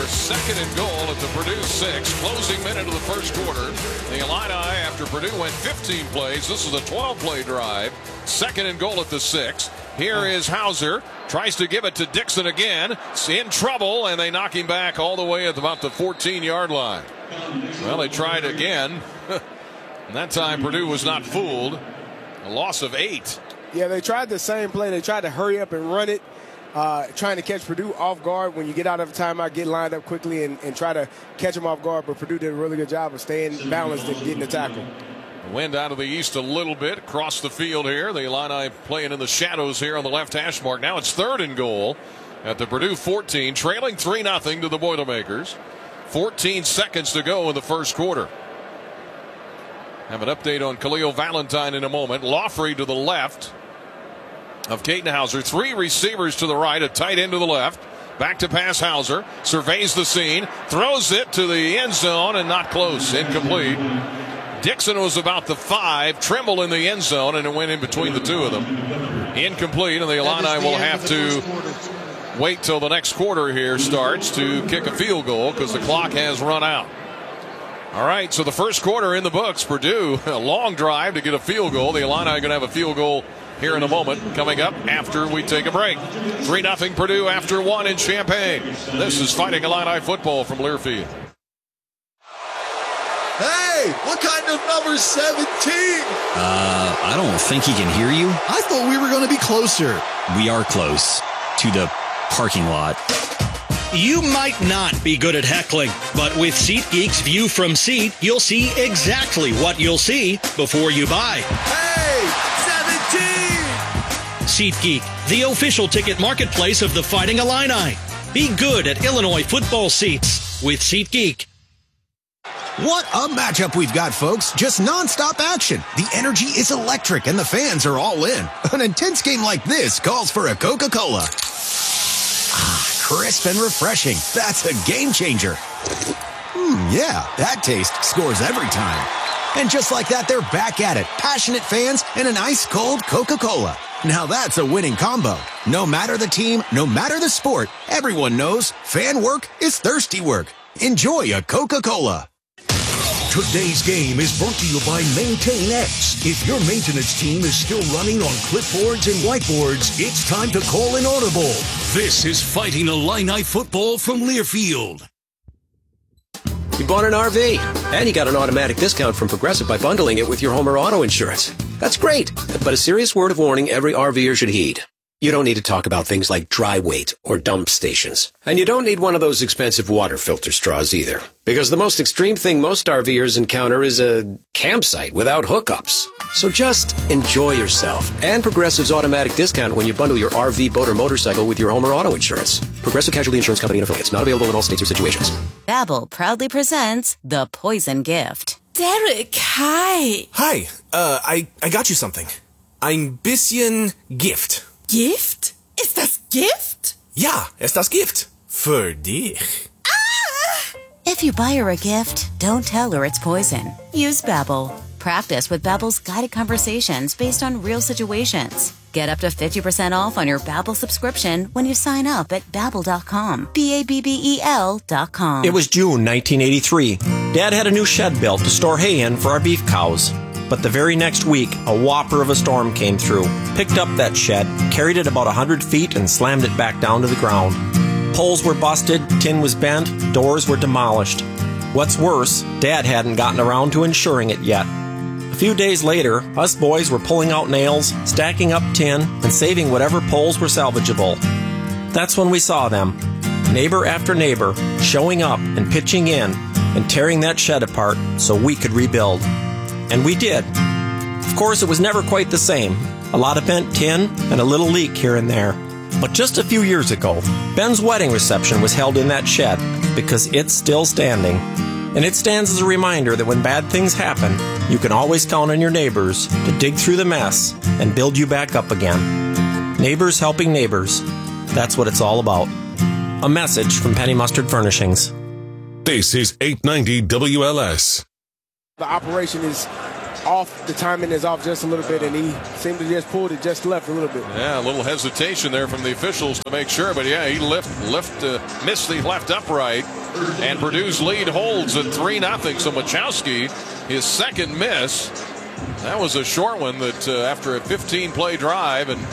second and goal at the Purdue 6. Closing minute of the first quarter. The Illini, after Purdue went 15 plays, this is a 12-play drive. Second and goal at the 6. Here is Hauser. Tries to give it to Dixon again. It's in trouble, and they knock him back all the way at about the 14-yard line. Well, they tried again. And that time Purdue was not fooled. A loss of 8. Yeah, they tried the same play. They tried to hurry up and run it, trying to catch Purdue off guard. When you get out of a timeout, get lined up quickly and try to catch them off guard. But Purdue did a really good job of staying balanced and getting the tackle. Wind out of the east a little bit across the field here. The Illini playing in the shadows here on the left hash mark. Now it's third and goal at the Purdue 14, trailing 3-0 to the Boilermakers. 14 seconds to go in the first quarter. Have an update on Khalil Valentine in a moment. Laughley to the left of Caden Hauser. 3 receivers to the right, a tight end to the left. Back to pass Hauser. Surveys the scene. Throws it to the end zone and not close. Incomplete. Dixon was about the 5. Trimble in the end zone, and it went in between the two of them. Incomplete, and the Illini will have to wait till the next quarter here starts to kick a field goal because the clock has run out. All right, so the first quarter in the books. Purdue, a long drive to get a field goal. The Illini are going to have a field goal here in a moment, coming up after we take a break. 3-0 Purdue after 1 in Champaign. This is Fighting Illini football from Learfield. Hey, what kind of number 17? I don't think he can hear you. I thought we were going to be closer. We are close to the parking lot. You might not be good at heckling, but with SeatGeek's View from Seat, you'll see exactly what you'll see before you buy. Hey, 17! SeatGeek, the official ticket marketplace of the Fighting Illini. Be good at Illinois football seats with SeatGeek. What a matchup we've got, folks. Just nonstop action. The energy is electric and the fans are all in. An intense game like this calls for a Coca-Cola. Crisp and refreshing. That's a game changer. Yeah, that taste scores every time. And just like that, they're back at it. Passionate fans and an ice-cold Coca-Cola. Now that's a winning combo. No matter the team, no matter the sport, everyone knows fan work is thirsty work. Enjoy a Coca-Cola. Today's game is brought to you by MaintainX. If your maintenance team is still running on clipboards and whiteboards, it's time to call an audible. This is Fighting Illini football from Learfield. You bought an RV, and you got an automatic discount from Progressive by bundling it with your home or auto insurance. That's great, but a serious word of warning every RVer should heed. You don't need to talk about things like dry weight or dump stations. And you don't need one of those expensive water filter straws either. Because the most extreme thing most RVers encounter is a campsite without hookups. So just enjoy yourself and Progressive's automatic discount when you bundle your RV, boat, or motorcycle with your home or auto insurance. Progressive Casualty Insurance Company and affiliates. Not available in all states or situations. Babbel proudly presents The Poison Gift. Derek, hi. Hi, I got you something. Ein bisschen Gift. Gift? Ist das Gift? Ja, ist das Gift. Für dich. Ah! If you buy her a gift, don't tell her it's poison. Use Babbel. Practice with Babbel's guided conversations based on real situations. Get up to 50% off on your Babbel subscription when you sign up at Babbel.com. Babbel.com. It was June 1983. Dad had a new shed built to store hay in for our beef cows. But the very next week, a whopper of a storm came through, picked up that shed, carried it about 100 feet, and slammed it back down to the ground. Poles were busted, tin was bent, doors were demolished. What's worse, Dad hadn't gotten around to insuring it yet. A few days later, us boys were pulling out nails, stacking up tin, and saving whatever poles were salvageable. That's when we saw them, neighbor after neighbor, showing up and pitching in and tearing that shed apart so we could rebuild. And we did. Of course, it was never quite the same. A lot of bent tin and a little leak here and there. But just a few years ago, Ben's wedding reception was held in that shed because it's still standing. And it stands as a reminder that when bad things happen, you can always count on your neighbors to dig through the mess and build you back up again. Neighbors helping neighbors. That's what it's all about. A message from Penny Mustard Furnishings. This is 890 WLS. The operation is off. The timing is off just a little bit, and he seemed to just pulled it just left a little bit. Yeah, a little hesitation there from the officials to make sure, but yeah, he missed the left upright, and Purdue's lead holds at 3-0. So Machowski, his second miss. That was a short one that after a 15-play drive, and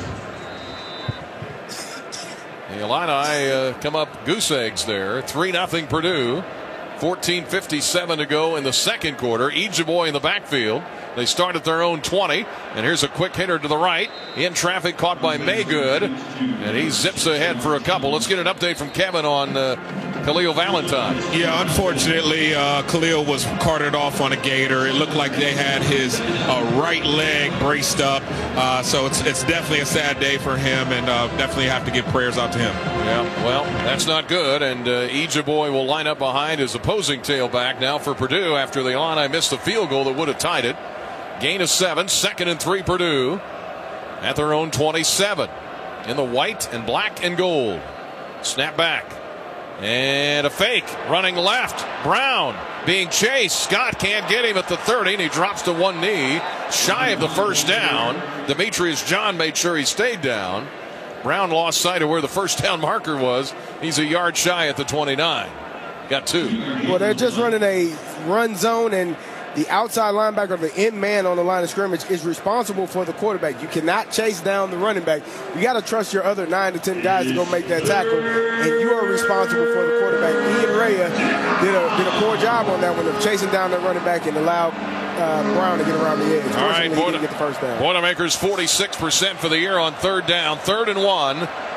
the Illini come up goose eggs there. 3-0 Purdue. 14:57 to go in the second quarter. Ejeboy in the backfield. They start at their own 20. And here's a quick hitter to the right. In traffic, caught by Maygood. And he zips ahead for a couple. Let's get an update from Kevin on Khalil Valentine. Yeah, unfortunately, Khalil was carted off on a gator. It looked like they had his right leg braced up. So it's definitely a sad day for him, and definitely have to give prayers out to him. Yeah, well, that's not good. And Ejeboy will line up behind his opposing tailback now for Purdue after the Illini missed the field goal that would have tied it. Gain of 7, 2nd and 3 Purdue at their own 27 in the white and black and gold. Snap back. And a fake running left. Brown being chased. Scott can't get him at the 30, and he drops to one knee, shy of the first down. Demetrius John made sure he stayed down. Brown lost sight of where the first down marker was. He's a yard shy at the 29. Got 2. Well, they're just running a run zone, and the outside linebacker, the end man on the line of scrimmage, is responsible for the quarterback. You cannot chase down the running back. You got to trust your other 9 to 10 guys to go make that tackle, and you are responsible for the quarterback. Ian Rhea did a poor job on that one of chasing down the running back and allowed Brown to get around the edge. All right, he didn't get the first down. Boilermakers 46% for the year on third down. 3rd and 1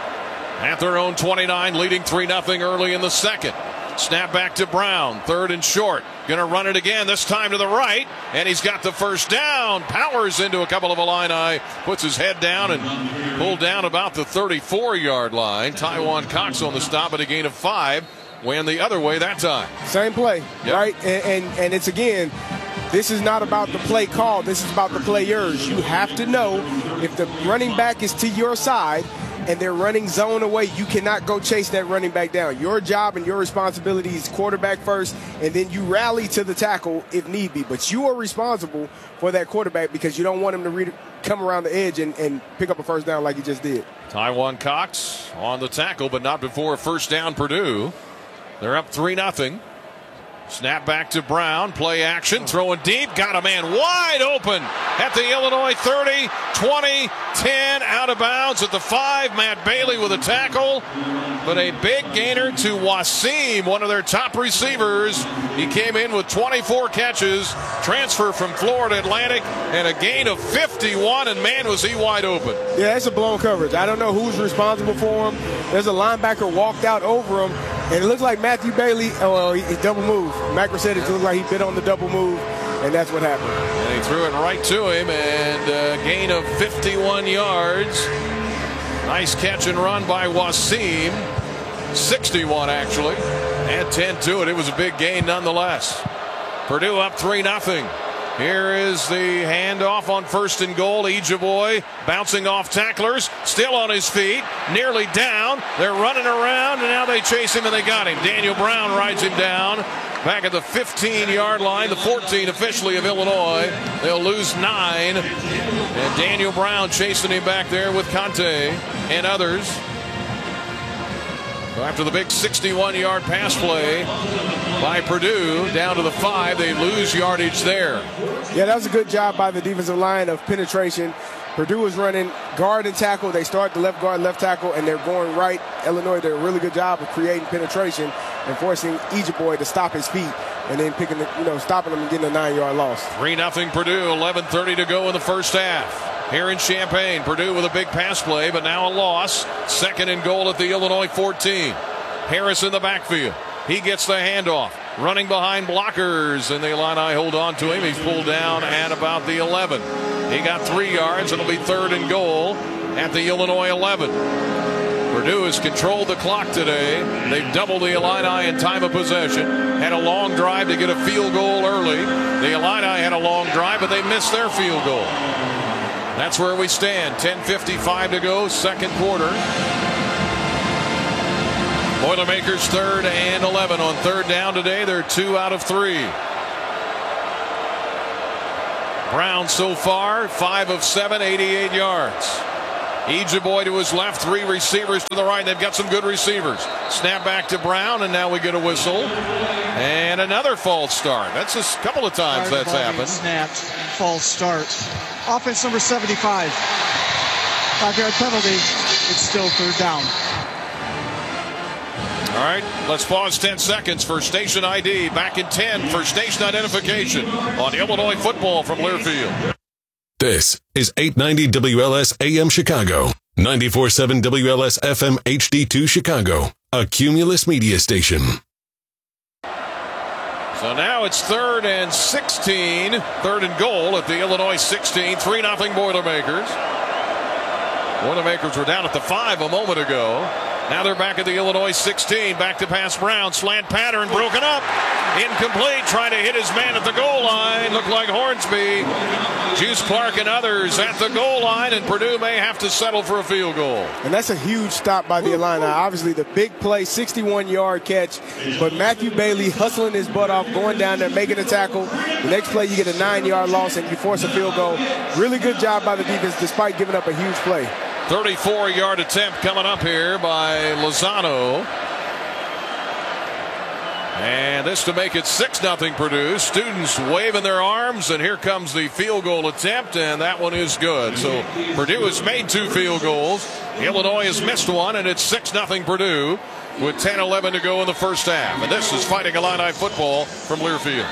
at their own 29, leading 3-0 early in the second. Snap back to Brown, 3rd and short. Going to run it again, this time to the right, and he's got the first down. Powers into a couple of Illini, puts his head down and pulled down about the 34-yard line. Taiwan Cox on the stop, but a gain of 5. Went the other way that time. Same play, yep. Right? And it's, again, this is not about the play call. This is about the players. You have to know if the running back is to your side and they're running zone away, you cannot go chase that running back down. Your job and your responsibility is quarterback first, and then you rally to the tackle if need be. But you are responsible for that quarterback because you don't want him to come around the edge and pick up a first down like he just did. Taiwan Cox on the tackle, but not before a first down Purdue. They're up 3-0. Snap back to Brown. Play action. Throwing deep. Got a man wide open at the Illinois 30, 20, 10. Out of bounds at the 5. Matt Bailey with a tackle. But a big gainer to Wasim, one of their top receivers. He came in with 24 catches. Transfer from Florida Atlantic. And a gain of 51. And man, was he wide open. Yeah, it's a blown coverage. I don't know who's responsible for him. There's a linebacker walked out over him. And it looks like Matthew Bailey, he double moved. Macro said it looked like he bit on the double move, and that's what happened. And he threw it right to him, and a gain of 51 yards. Nice catch and run by Wasim. 61, actually. And 10 to it. It was a big gain nonetheless. Purdue up 3-0. Here is the handoff on 1st and goal. Ejeboy bouncing off tacklers, still on his feet, nearly down. They're running around, and now they chase him, and they got him. Daniel Brown rides him down back at the 15-yard line, the 14 officially of Illinois. They'll lose 9, and Daniel Brown chasing him back there with Conte and others. So after the big 61-yard pass play by Purdue down to the 5, they lose yardage there. Yeah, that was a good job by the defensive line of penetration. Purdue was running guard and tackle. They start the left guard, left tackle, and they're going right. Illinois did a really good job of creating penetration and forcing Ejeboy to stop his feet and then stopping him and getting a 9-yard loss. 3-0 Purdue, 11:30 to go in the first half. Here in Champaign, Purdue with a big pass play, but now a loss. 2nd and goal at the Illinois 14. Harris in the backfield. He gets the handoff. Running behind blockers, and the Illini hold on to him. He's pulled down at about the 11. He got 3 yards. It'll be 3rd and goal at the Illinois 11. Purdue has controlled the clock today. They've doubled the Illini in time of possession. Had a long drive to get a field goal early. The Illini had a long drive, but they missed their field goal. That's where we stand. 10:55 to go, second quarter. Boilermakers 3rd and 11 on 3rd down today. They're 2 out of 3. Brown so far, 5 of 7, 88 yards. Ojabo to his left, 3 receivers to the right. They've got some good receivers. Snap back to Brown, and now we get a whistle. And another false start. That's a couple of times that's happened. Snapped, false start. Offense number 75. 5-yard penalty. It's still third down. All right, let's pause 10 seconds for station ID. Back in 10 for station identification on Illinois football from Learfield. This is 890 WLS AM Chicago, 94.7 WLS FM HD2 Chicago, a Cumulus media station. So now it's 3rd and 16, 3rd and goal at the Illinois 16, 3-0 Boilermakers. Boilermakers were down at the 5 a moment ago. Now they're back at the Illinois 16. Back to pass Brown. Slant pattern broken up. Incomplete. Trying to hit his man at the goal line. Looked like Hornsby. Juice Clark and others at the goal line. And Purdue may have to settle for a field goal. And that's a huge stop by the Illini. Obviously the big play, 61-yard catch. But Matthew Bailey hustling his butt off, going down there, making a tackle. The next play you get a 9-yard loss and you force a field goal. Really good job by the defense despite giving up a huge play. 34-yard attempt coming up here by Lozano. And this to make it 6-0 Purdue. Students waving their arms, and here comes the field goal attempt, and that one is good. So Purdue has made 2 field goals. Illinois has missed one, and it's 6-0 Purdue with 10-11 to go in the first half. And this is Fighting Illini football from Learfield.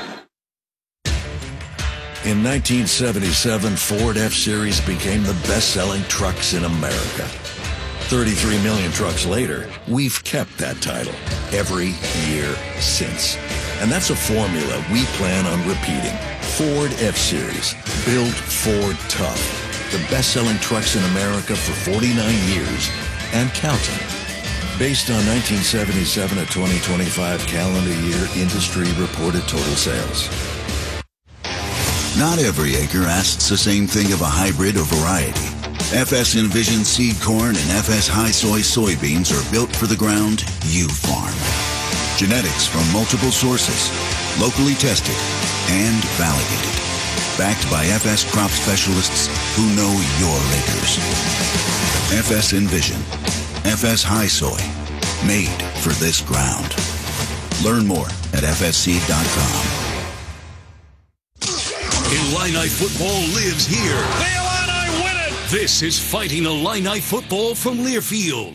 In 1977, Ford F-Series became the best-selling trucks in America. 33 million trucks later, we've kept that title every year since. And that's a formula we plan on repeating. Ford F-Series, built Ford tough. The best-selling trucks in America for 49 years and counting. Based on 1977 to 2025 calendar year industry reported total sales. Not every acre asks the same thing of a hybrid or variety. FS Envision seed corn and FS High Soy soybeans are built for the ground you farm. Genetics from multiple sources, locally tested and validated. Backed by FS crop specialists who know your acres. FS Envision, FS High Soy, made for this ground. Learn more at fsseed.com. Illini football lives here. The Illini win it! This is Fighting Illini football from Learfield.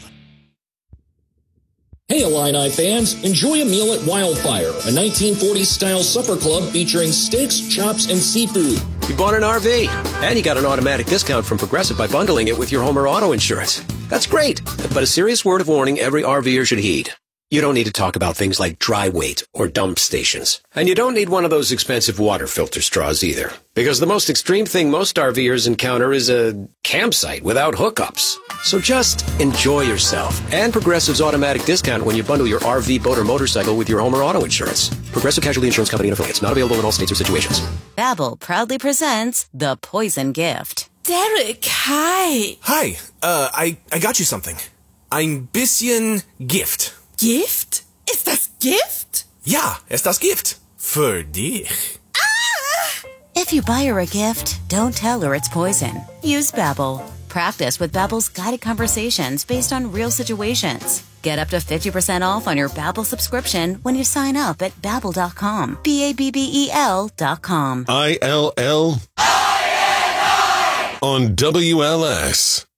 Hey Illini fans, enjoy a meal at Wildfire, a 1940s-style supper club featuring steaks, chops, and seafood. You bought an RV, and you got an automatic discount from Progressive by bundling it with your home or auto insurance. That's great, but a serious word of warning every RVer should heed. You don't need to talk about things like dry weight or dump stations. And you don't need one of those expensive water filter straws either. Because the most extreme thing most RVers encounter is a campsite without hookups. So just enjoy yourself. And Progressive's automatic discount when you bundle your RV, boat, or motorcycle with your home or auto insurance. Progressive Casualty Insurance Company and affiliates. Not available in all states or situations. Babbel proudly presents The Poison Gift. Derek, hi. Hi, I got you something. Ein bisschen Gift. Gift? Ist das Gift? Ja, ist das Gift. Für dich. If you buy her a gift, don't tell her it's poison. Use Babbel. Practice with Babbel's guided conversations based on real situations. Get up to 50% off on your Babbel subscription when you sign up at Babbel.com. Babbel.com. ILL on WLS.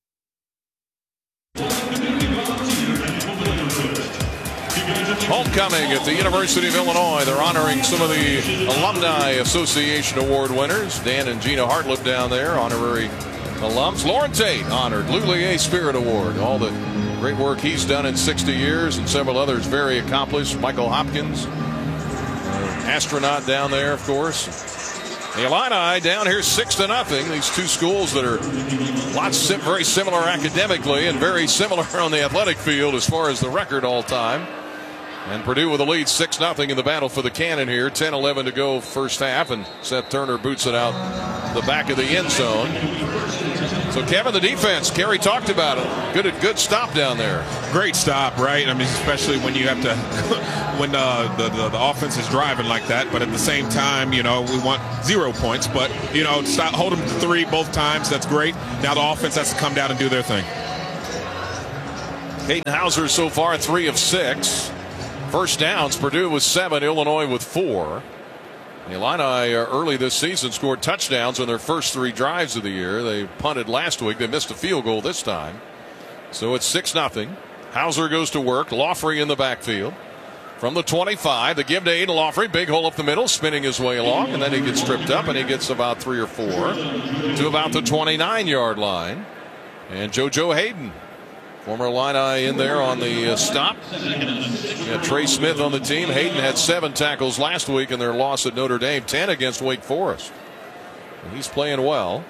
Homecoming at the University of Illinois. They're honoring some of the Alumni Association Award winners. Dan and Gina Hartlip down there, honorary alums. Lauren Tate honored, Lulier Spirit Award. All the great work he's done in 60 years, and several others very accomplished. Michael Hopkins, astronaut down there, of course. The Illini down here 6-0. These two schools that are very similar academically and very similar on the athletic field as far as the record all time. And Purdue with a lead 6-0 in the battle for the cannon here. 10-11 to go first half, and Seth Turner boots it out the back of the end zone. So Kevin, the defense, Kerry talked about it. Good stop down there. Great stop, right? I mean, especially when you have to, when the offense is driving like that. But at the same time, we want 0 points. But stop, hold them to 3 both times. That's great. Now the offense has to come down and do their thing. Hayden Hauser so far 3 of 6. First downs, Purdue with 7, Illinois with 4. The Illini early this season scored touchdowns on their first 3 drives of the year. They punted last week. They missed a field goal this time. So it's 6-0. Hauser goes to work. Laughery in the backfield. From the 25, the give to Aiden Laughery. Big hole up the middle, spinning his way along. And then he gets tripped up, and he gets about 3 or 4 to about the 29-yard line. And JoJo Hayden, former Illini, in there on the stop. Trey Smith on the team. Hayden had 7 tackles last week in their loss at Notre Dame, 10 against Wake Forest. And he's playing well.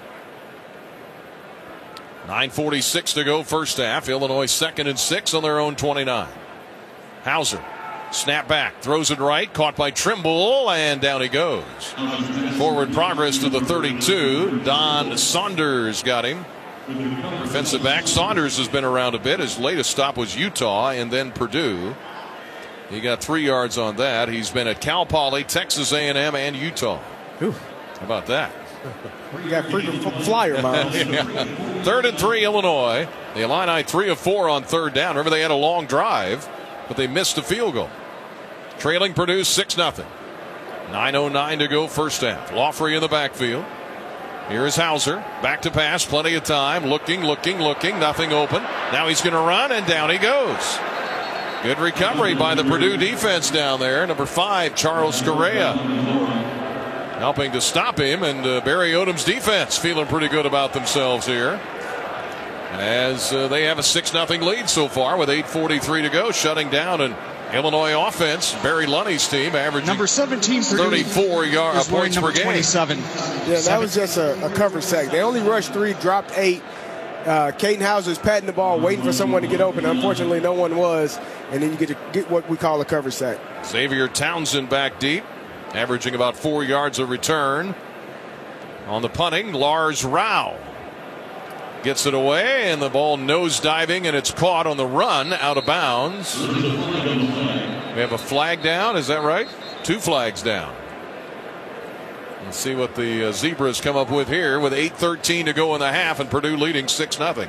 9:46 to go first half. Illinois 2nd and 6 on their own 29. Hauser, snap back, throws it right, caught by Trimble, and down he goes. Forward progress to the 32. Don Saunders got him. Defensive back Saunders has been around a bit. His latest stop was Utah and then Purdue. He got 3 yards on that. He's been at Cal Poly, Texas A&M, and Utah. Whew. How about that? You got freaking flyer miles. Yeah. 3rd and 3, Illinois. The Illini 3 of 4 on 3rd down. Remember, they had a long drive, but they missed a field goal. Trailing Purdue 6-0. 9:09 to go first half. Laughery in the backfield. Here is Hauser. Back to pass. Plenty of time. Looking. Nothing open. Now he's going to run, and down he goes. Good recovery by the Purdue defense down there. Number 5, Charles Correa, helping to stop him. And Barry Odom's defense feeling pretty good about themselves here, as they have a 6-0 lead so far with 8:43 to go, shutting down an Illinois offense. Barry Lunney's team averaging number 17 34 points per game. 27. Yeah, that was just a cover sack. They only rushed 3, dropped 8. Caden Hauser's patting the ball, waiting for someone to get open. Unfortunately, no one was, and then you get what we call a cover sack. Xavier Townsend back deep, averaging about 4 yards a return. On the punting, Lars Rao gets it away, and the ball nose diving, and it's caught on the run out of bounds. We have a flag down, is that right? 2 flags down. Let's see what the Zebras come up with here with 8:13 to go in the half, and Purdue leading 6-0.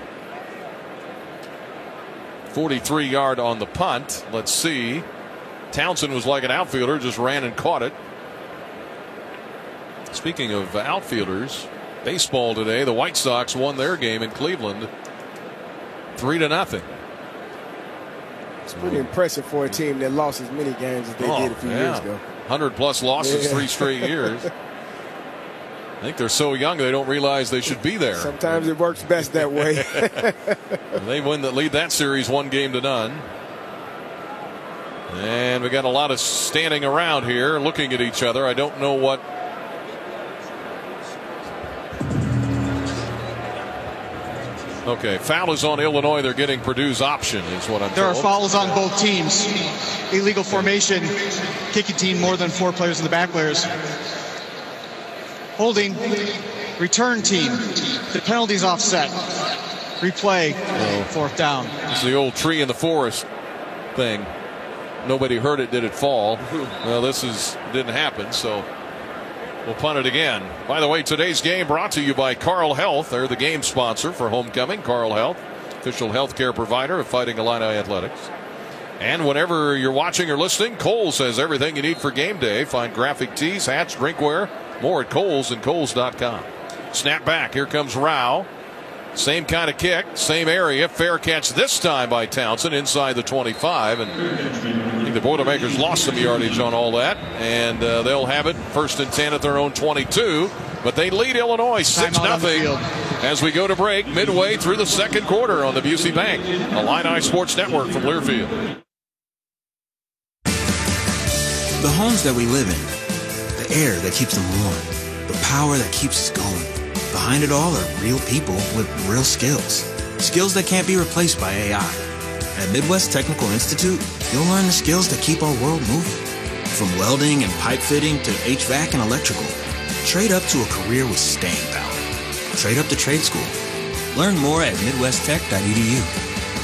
43-yard on the punt. Let's see. Townsend was like an outfielder, just ran and caught it. Speaking of outfielders, baseball today, the White Sox won their game in Cleveland 3-0. It's pretty impressive for a team that lost as many games as they did a few years ago. 100+ losses, 3 straight years. I think they're so young they don't realize they should be there. Sometimes it works best that way. They lead that series 1-0. And we got a lot of standing around here looking at each other. I don't know what. Okay, foul is on Illinois. They're getting Purdue's option, is what I'm told. There are fouls on both teams. Illegal formation, kicking team more than 4 players in the back layers. Holding, return team. The penalty's offset. Replay, 4th down. It's the old tree in the forest thing. Nobody heard it, did it fall? Well, didn't happen, so we'll punt it again. By the way, today's game brought to you by Carle Health. They're the game sponsor for homecoming. Carle Health, official healthcare provider of Fighting Illini Athletics. And whenever you're watching or listening, Kohl's has everything you need for game day. Find graphic tees, hats, drinkware, more at Kohl's and Kohl's.com. Snap back. Here comes Rao. Same kind of kick, same area. Fair catch this time by Townsend inside the 25. And I think the Boilermakers lost some yardage on all that. And they'll have it 1st and 10 at their own 22. But they lead Illinois 6-0 as we go to break midway through the 2nd quarter on the Busey Bank Illini Sports Network from Learfield. The homes that we live in, the air that keeps them warm, the power that keeps us going. Behind it all are real people with real skills. Skills that can't be replaced by AI. At Midwest Technical Institute, you'll learn the skills that keep our world moving. From welding and pipe fitting to HVAC and electrical. Trade up to a career with staying power. Trade up to trade school. Learn more at midwesttech.edu.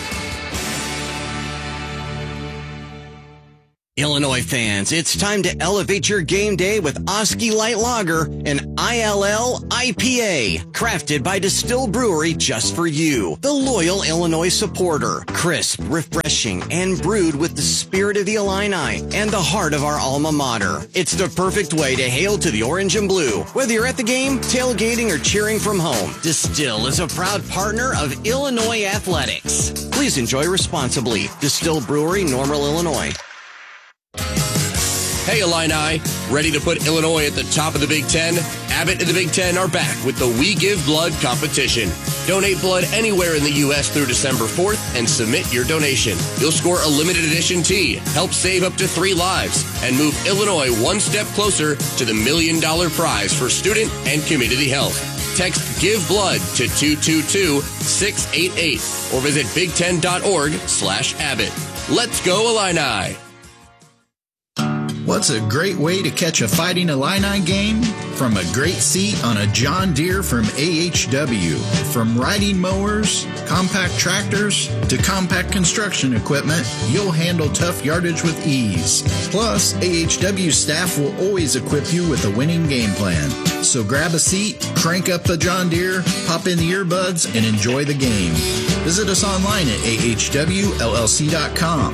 Illinois fans, it's time to elevate your game day with Oski Light Lager, an ILL IPA, crafted by Distill Brewery just for you, the loyal Illinois supporter. Crisp, refreshing, and brewed with the spirit of the Illini and the heart of our alma mater. It's the perfect way to hail to the orange and blue. Whether you're at the game, tailgating, or cheering from home, Distill is a proud partner of Illinois Athletics. Please enjoy responsibly. Distill Brewery, Normal, Illinois. Hey Illini, ready to put Illinois at the top of the Big Ten? Abbott and the Big Ten are back with the We Give Blood competition. Donate blood anywhere in the U.S. through December 4th and submit your donation. You'll score a limited edition tee, help save up to 3 lives, and move Illinois one step closer to the $1 million prize for student and community health. Text Give Blood to 222-688 or visit big10.org/Abbott. Let's go Illini! What's a great way to catch a Fighting Illini game? From a great seat on a John Deere from AHW. From riding mowers, compact tractors, to compact construction equipment, you'll handle tough yardage with ease. Plus, AHW staff will always equip you with a winning game plan. So grab a seat, crank up the John Deere, pop in the earbuds, and enjoy the game. Visit us online at ahwllc.com.